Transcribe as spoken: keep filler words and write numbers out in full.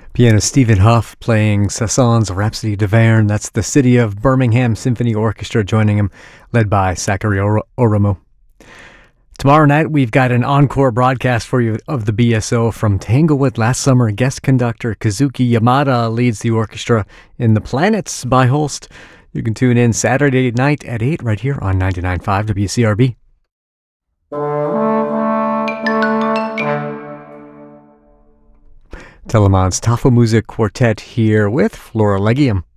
Pianist Stephen Huff playing Sasson's Rhapsody de Verne. That's the City of Birmingham Symphony Orchestra joining him, led by Zachary Or- Oromo. Tomorrow night, we've got an encore broadcast for you of the B S O from Tanglewood last summer. Guest conductor Kazuki Yamada leads the orchestra in The Planets by Holst. You can tune in Saturday night at eight right here on ninety-nine point five W C R B. Telemann's Tafelmusik Quartet here with Flora Legium.